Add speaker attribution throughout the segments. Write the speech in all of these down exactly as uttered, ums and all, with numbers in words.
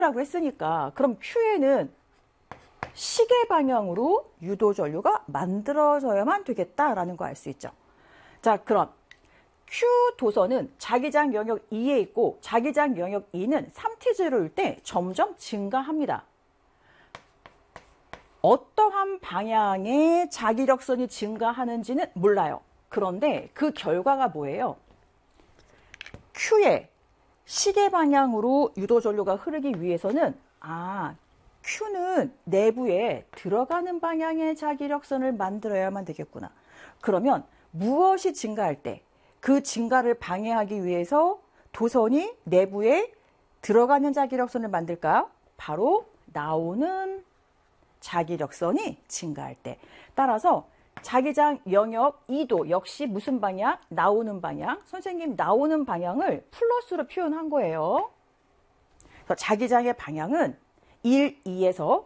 Speaker 1: 라고 했으니까 그럼 Q에는 시계 방향으로 유도 전류가 만들어져야만 되겠다라는 거 알 수 있죠. 자, 그럼 Q 도선은 자기장 영역 이에 있고 자기장 영역 이는 삼 티 제로일 때 점점 증가합니다. 어떠한 방향의 자기력선이 증가하는지는 몰라요. 그런데 그 결과가 뭐예요? Q의 시계 방향으로 유도 전류가 흐르기 위해서는 아, Q는 내부에 들어가는 방향의 자기력선을 만들어야만 되겠구나. 그러면 무엇이 증가할 때 그 증가를 방해하기 위해서 도선이 내부에 들어가는 자기력선을 만들까요? 바로 나오는 자기력선이 증가할 때. 따라서 자기장 영역 이도 역시 무슨 방향? 나오는 방향. 선생님 나오는 방향을 플러스로 표현한 거예요. 그래서 자기장의 방향은 일, 이에서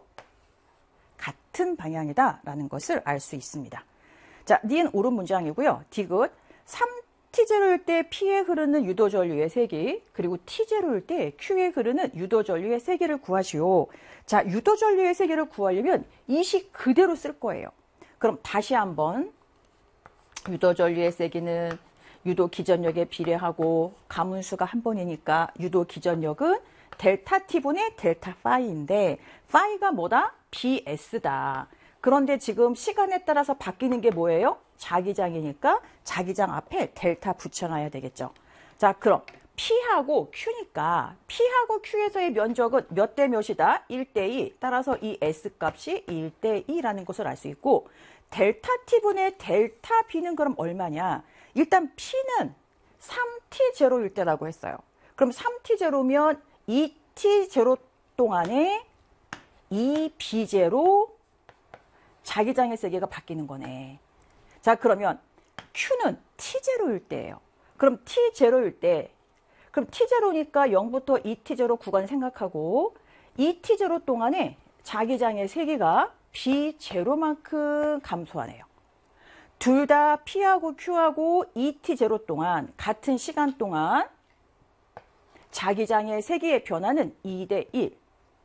Speaker 1: 같은 방향이다라는 것을 알 수 있습니다. 자, 니은 옳은 문장이고요. 디귿 삼 티 제로일 때 P에 흐르는 유도 전류의 세기, 그리고 티 제로일 때 Q에 흐르는 유도 전류의 세기를 구하시오. 자, 유도 전류의 세기를 구하려면 이 식 그대로 쓸 거예요. 그럼 다시 한번 유도 전류의 세기는 유도 기전력에 비례하고 가문수가 한 번이니까 유도 기전력은 델타 T분의 델타 파이인데 파이가 뭐다? 비에스다. 그런데 지금 시간에 따라서 바뀌는 게 뭐예요? 자기장이니까 자기장 앞에 델타 붙여놔야 되겠죠. 자, 그럼 P하고 Q니까 P하고 Q에서의 면적은 몇 대 몇이다? 일 대 이. 따라서 이 S 값이 일 대 이라는 것을 알 수 있고 델타 T분의 델타 B는 그럼 얼마냐? 일단 P는 삼 티 제로일 때라고 했어요. 그럼 삼 티 제로면 이 티 제로 동안에 이 비 제로 자기장의 세기가 바뀌는 거네. 자, 그러면 Q는 티 제로일 때예요. 그럼 티 제로일 때, 그럼 티 제로니까 영부터 이 티 제로 구간 생각하고 이 티 제로 동안에 자기장의 세기가 비 제로만큼 감소하네요. 둘 다 P하고 Q하고 이 티 제로 동안 같은 시간 동안 자기장의 세기의 변화는 이 대 일.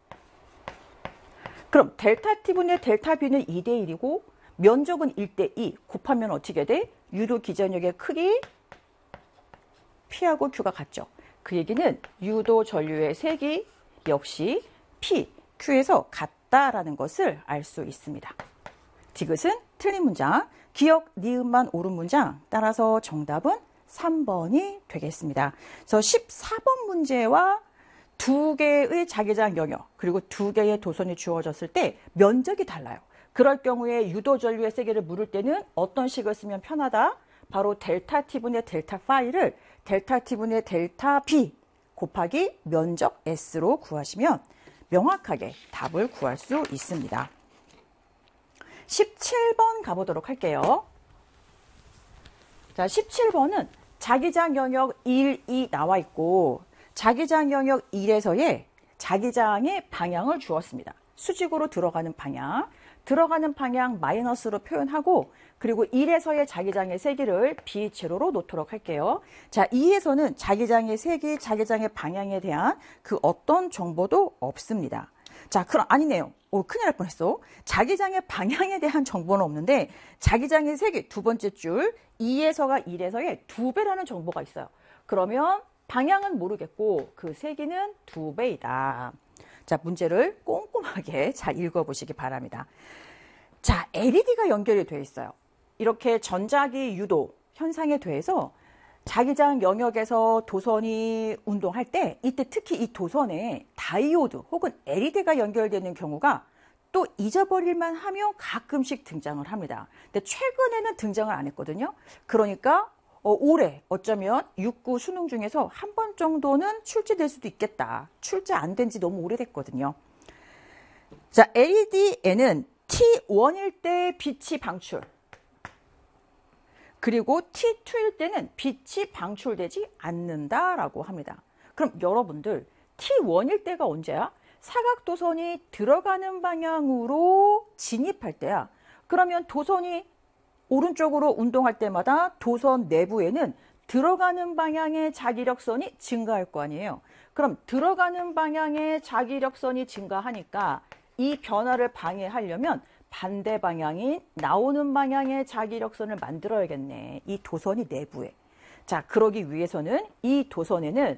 Speaker 1: 그럼 델타 T분의 델타 B는 이 대 일이고 면적은 일 대 이. 곱하면 어떻게 돼? 유도 기전력의 크기 P하고 Q가 같죠. 그 얘기는 유도 전류의 세기 역시 P, Q에서 같다라는 것을 알 수 있습니다. 디귿은 틀린 문장, 기역, 니은만 옳은 문장, 따라서 정답은 삼 번이 되겠습니다. 그래서 십사 번 문제와 두 개의 자기장 영역 그리고 두 개의 도선이 주어졌을 때 면적이 달라요. 그럴 경우에 유도 전류의 세기를 물을 때는 어떤 식을 쓰면 편하다? 바로 델타 T분의 델타 파이를 델타 T분의 델타 B 곱하기 면적 S로 구하시면 명확하게 답을 구할 수 있습니다. 십칠 번 가보도록 할게요. 자, 십칠 번은 자기장 영역 일, 이 나와 있고 자기장 영역 일에서의 자기장의 방향을 주었습니다. 수직으로 들어가는 방향, 들어가는 방향 마이너스로 표현하고 그리고 일에서의 자기장의 세기를 비 제로로 놓도록 할게요. 자, 이에서는 자기장의 세기, 자기장의 방향에 대한 그 어떤 정보도 없습니다. 자, 그럼 아니네요. 오, 큰일 날 뻔했어. 자기장의 방향에 대한 정보는 없는데 자기장의 세기 두 번째 줄 이에서가 일에서의 두 배라는 정보가 있어요. 그러면 방향은 모르겠고 그 세기는 두 배이다. 자, 문제를 꼼꼼하게 잘 읽어보시기 바랍니다. 자, 엘이디가 연결이 되어 있어요. 이렇게 전자기 유도 현상에 대해서 자기장 영역에서 도선이 운동할 때 이때 특히 이 도선에 다이오드 혹은 엘이디가 연결되는 경우가 또 잊어버릴만 하면 가끔씩 등장을 합니다. 근데 최근에는 등장을 안 했거든요. 그러니까 어, 올해 어쩌면 육, 구 수능 중에서 한 번 정도는 출제될 수도 있겠다. 출제 안 된 지 너무 오래됐거든요. 자, 엘이디에는 티 원일 때 빛이 방출. 그리고 티 투일 때는 빛이 방출되지 않는다라고 합니다. 그럼 여러분들 티 원일 때가 언제야? 사각도선이 들어가는 방향으로 진입할 때야. 그러면 도선이 오른쪽으로 운동할 때마다 도선 내부에는 들어가는 방향의 자기력선이 증가할 거 아니에요. 그럼 들어가는 방향의 자기력선이 증가하니까 이 변화를 방해하려면 반대 방향인 나오는 방향의 자기력선을 만들어야겠네. 이 도선이 내부에. 자, 그러기 위해서는 이 도선에는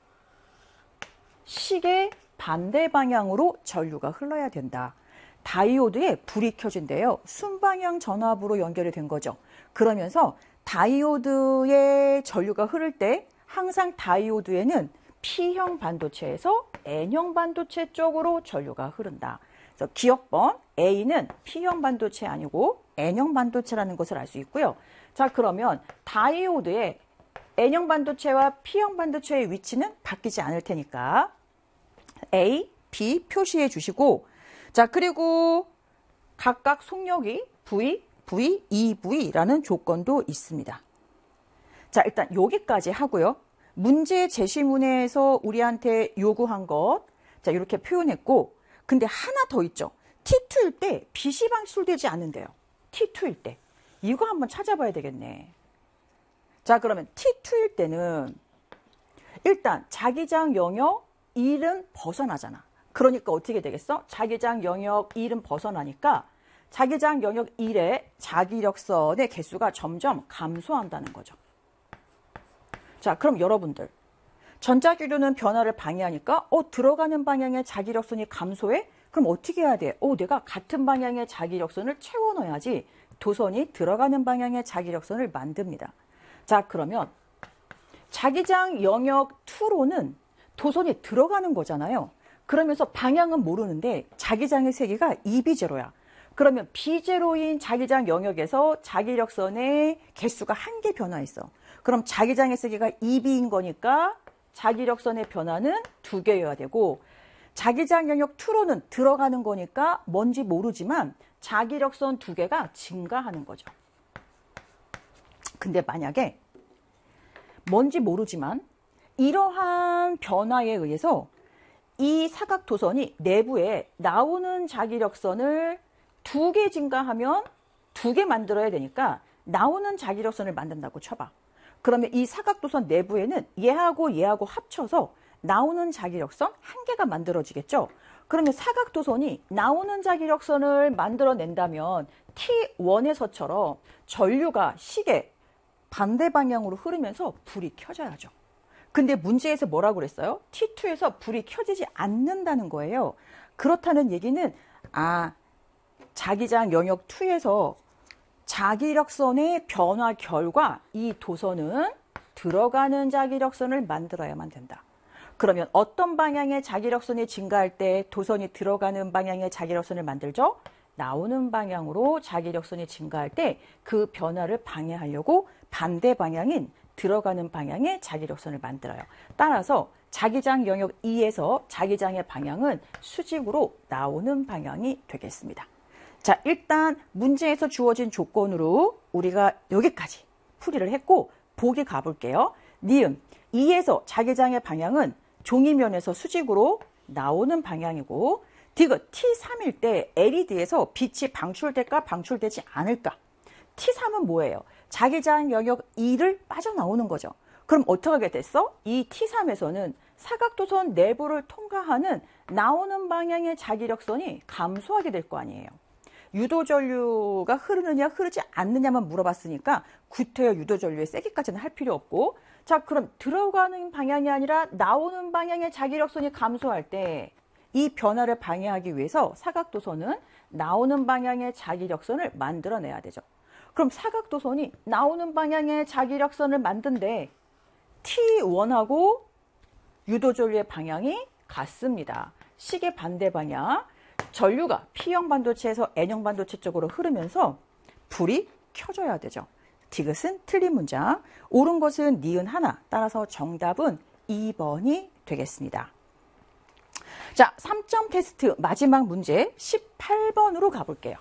Speaker 1: 시계 반대 방향으로 전류가 흘러야 된다. 다이오드에 불이 켜진대요. 순방향 전압으로 연결이 된 거죠. 그러면서 다이오드의 전류가 흐를 때 항상 다이오드에는 P형 반도체에서 N형 반도체 쪽으로 전류가 흐른다. 그래서 기억번 A는 P형 반도체 아니고 N형 반도체라는 것을 알 수 있고요. 자, 그러면 다이오드의 N형 반도체와 P형 반도체의 위치는 바뀌지 않을 테니까 A, B 표시해 주시고, 자, 그리고 각각 속력이 V, V, 이 브이라는 조건도 있습니다. 자, 일단 여기까지 하고요. 문제 제시문에서 우리한테 요구한 것, 자, 이렇게 표현했고, 근데 하나 더 있죠. 티 투일 때 빛이 방출되지 않는데요. 티 투일 때. 이거 한번 찾아봐야 되겠네. 자, 그러면 티 투일 때는 일단 자기장 영역 일은 벗어나잖아. 그러니까 어떻게 되겠어? 자기장 영역 일은 벗어나니까 자기장 영역 일의 자기력선의 개수가 점점 감소한다는 거죠. 자, 그럼 여러분들 전자기류는 변화를 방해하니까 어 들어가는 방향의 자기력선이 감소해? 그럼 어떻게 해야 돼? 어 내가 같은 방향의 자기력선을 채워 넣어야지 도선이 들어가는 방향의 자기력선을 만듭니다. 자, 그러면 자기장 영역 이로는 도선이 들어가는 거잖아요. 그러면서 방향은 모르는데 자기장의 세기가 이 비 제로야. 그러면 비 제로인 자기장 영역에서 자기력선의 개수가 한 개 변화했어. 그럼 자기장의 세기가 이 비인 거니까 자기력선의 변화는 두 개여야 되고, 자기장 영역 이로는 들어가는 거니까 뭔지 모르지만 자기력선 두 개가 증가하는 거죠. 근데 만약에 뭔지 모르지만 이러한 변화에 의해서 이 사각도선이 내부에 나오는 자기력선을 두 개 증가하면 두 개 만들어야 되니까 나오는 자기력선을 만든다고 쳐봐. 그러면 이 사각도선 내부에는 얘하고 얘하고 합쳐서 나오는 자기력선 한 개가 만들어지겠죠. 그러면 사각도선이 나오는 자기력선을 만들어낸다면 티 원에서처럼 전류가 시계 반대 방향으로 흐르면서 불이 켜져야죠. 근데 문제에서 뭐라고 그랬어요? 티 투에서 불이 켜지지 않는다는 거예요. 그렇다는 얘기는 아 자기장 영역 이에서 자기력선의 변화 결과 이 도선은 들어가는 자기력선을 만들어야만 된다. 그러면 어떤 방향의 자기력선이 증가할 때 도선이 들어가는 방향의 자기력선을 만들죠? 나오는 방향으로 자기력선이 증가할 때 그 변화를 방해하려고 반대 방향인 들어가는 방향의 자기력선을 만들어요. 따라서 자기장 영역 이에서 자기장의 방향은 수직으로 나오는 방향이 되겠습니다. 자, 일단 문제에서 주어진 조건으로 우리가 여기까지 풀이를 했고 보기 가볼게요. 니은 이에서 자기장의 방향은 종이면에서 수직으로 나오는 방향이고, 디귿 티 삼일 때 엘이디에서 빛이 방출될까 방출되지 않을까. 티 삼은 뭐예요? 자기장 영역 이를 빠져나오는 거죠. 그럼 어떻게 하게 됐어? 이 티 삼에서는 사각도선 내부를 통과하는 나오는 방향의 자기력선이 감소하게 될 거 아니에요. 유도전류가 흐르느냐 흐르지 않느냐만 물어봤으니까 구태여 유도전류의 세기까지는 할 필요 없고, 자 그럼 들어가는 방향이 아니라 나오는 방향의 자기력선이 감소할 때 이 변화를 방해하기 위해서 사각도선은 나오는 방향의 자기력선을 만들어내야 되죠. 그럼 사각도선이 나오는 방향의 자기력선을 만든데 티 원하고 유도전류의 방향이 같습니다. 시계 반대 방향. 전류가 P형 반도체에서 N형 반도체 쪽으로 흐르면서 불이 켜져야 되죠. 디귿은 틀린 문장, 옳은 것은 니은 하나, 따라서 정답은 이 번이 되겠습니다. 자, 삼 점 테스트 마지막 문제 십팔 번으로 가볼게요.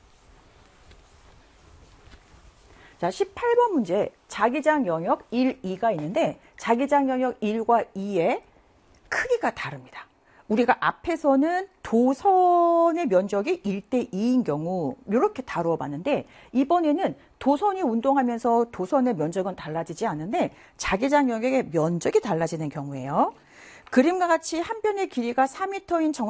Speaker 1: 자, 십팔 번 문제 자기장 영역 일, 이가 있는데 자기장 영역 일과 이의 크기가 다릅니다. 우리가 앞에서는 도선의 면적이 일 대 이인 경우 이렇게 다루어 봤는데, 이번에는 도선이 운동하면서 도선의 면적은 달라지지 않는데 자기장 영역의 면적이 달라지는 경우예요. 그림과 같이 한 변의 길이가 사 미터인 정